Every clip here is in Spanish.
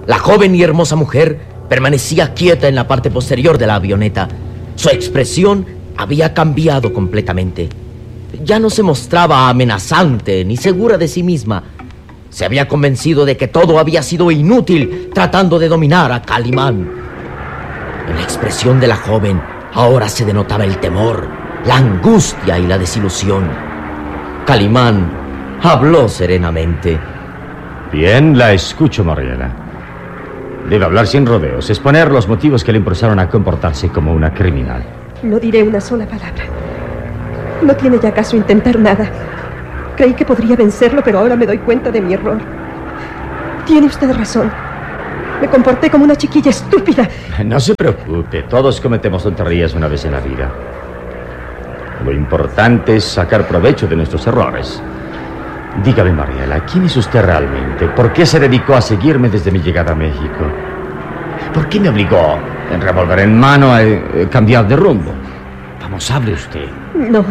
La joven y hermosa mujer permanecía quieta en la parte posterior de la avioneta. Su expresión había cambiado completamente. Ya no se mostraba amenazante ni segura de sí misma. Se había convencido de que todo había sido inútil tratando de dominar a Calimán. En la expresión de la joven ahora se denotaba el temor, la angustia y la desilusión. Calimán habló serenamente. Bien, la escucho, Mariela. Debe hablar sin rodeos, exponer los motivos que le impulsaron a comportarse como una criminal. No diré una sola palabra. No tiene ya caso intentar nada. Creí que podría vencerlo, pero ahora me doy cuenta de mi error. Tiene usted razón. Me comporté como una chiquilla estúpida. No se preocupe, todos cometemos tonterías una vez en la vida. Lo importante es sacar provecho de nuestros errores. Dígame, Mariela, ¿quién es usted realmente? ¿Por qué se dedicó a seguirme desde mi llegada a México? ¿Por qué me obligó, en revólver en mano, a cambiar de rumbo? Vamos, hable usted. No.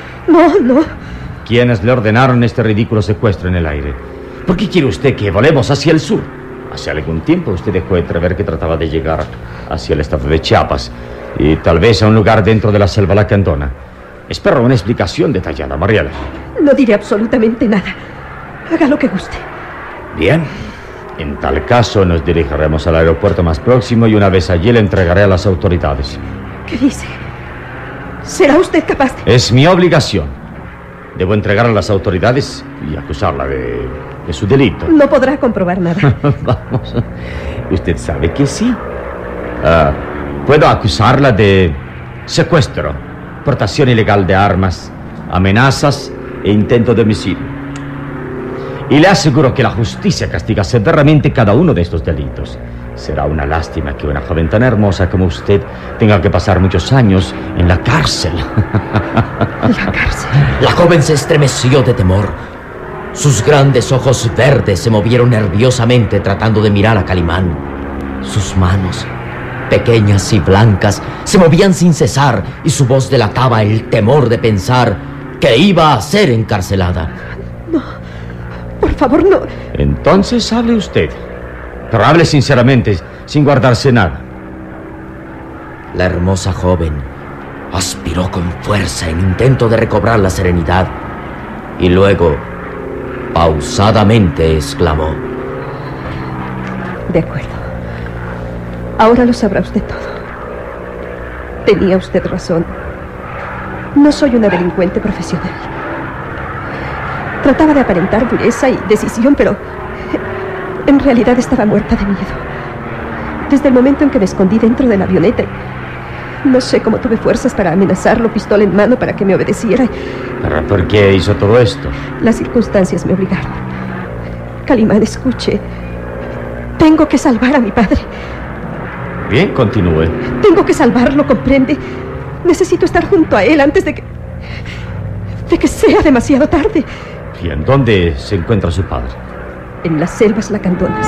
¿Quiénes le ordenaron este ridículo secuestro en el aire? ¿Por qué quiere usted que volemos hacia el sur? Hace algún tiempo usted dejó entrever que trataba de llegar hacia el estado de Chiapas y tal vez a un lugar dentro de la selva lacandona. Espero una explicación detallada, Mariela. No diré absolutamente nada. Haga lo que guste. Bien. En tal caso nos dirigiremos al aeropuerto más próximo y una vez allí le entregaré a las autoridades. ¿Qué dice? ¿Será usted capaz de...? Es mi obligación. Debo entregar a las autoridades y acusarla de su delito. No podrá comprobar nada. Vamos. Usted sabe que sí. Puedo acusarla de secuestro, portación ilegal de armas, amenazas e intento de homicidio. Y le aseguro que la justicia castiga severamente cada uno de estos delitos. Será una lástima que una joven tan hermosa como usted tenga que pasar muchos años en la cárcel. ¿La cárcel? La joven se estremeció de temor. Sus grandes ojos verdes se movieron nerviosamente tratando de mirar a Calimán. Sus manos, pequeñas y blancas, se movían sin cesar y su voz delataba el temor de pensar que iba a ser encarcelada. No, por favor, no. Entonces hable usted. Pero hable sinceramente, sin guardarse nada. La hermosa joven aspiró con fuerza en intento de recobrar la serenidad y luego, pausadamente, exclamó: De acuerdo. Ahora lo sabrá usted todo. Tenía usted razón. No soy una delincuente profesional. Trataba de aparentar dureza y decisión, pero en realidad estaba muerta de miedo. Desde el momento en que me escondí dentro de la avioneta, no sé cómo tuve fuerzas para amenazarlo, pistola en mano, para que me obedeciera. ¿Pero por qué hizo todo esto? Las circunstancias me obligaron. Calimán, escuche. Tengo que salvar a mi padre. Bien, continúe. Tengo que salvarlo, ¿comprende? Necesito estar junto a él antes de que sea demasiado tarde. Bien, ¿dónde se encuentra su padre? En las selvas lacandonas.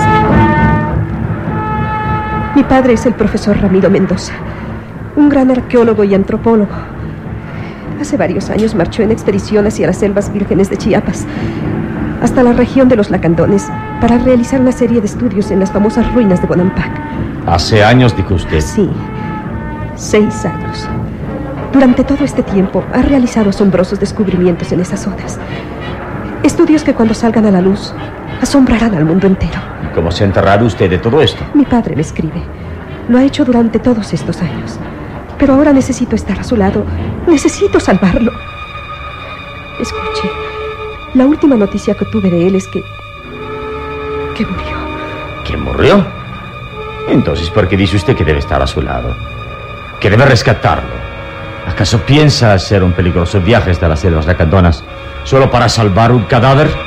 Mi padre es el profesor Ramiro Mendoza, un gran arqueólogo y antropólogo. Hace varios años marchó en expedición hacia las selvas vírgenes de Chiapas, hasta la región de los Lacandones, para realizar una serie de estudios en las famosas ruinas de Bonampak. ¿Hace años, dijo usted? Sí, 6 años. Durante todo este tiempo ha realizado asombrosos descubrimientos en esas zonas. Estudios que cuando salgan a la luz asombrarán al mundo entero. ¿Y cómo se ha enterrado usted de todo esto? Mi padre me escribe. Lo ha hecho durante todos estos años. Pero ahora necesito estar a su lado. Necesito salvarlo. Escuche, la última noticia que tuve de él es que murió. ¿Que murió? Entonces, ¿por qué dice usted que debe estar a su lado? Que debe rescatarlo. ¿Acaso piensa hacer un peligroso viaje hasta las selvas lacandonas solo para salvar un cadáver?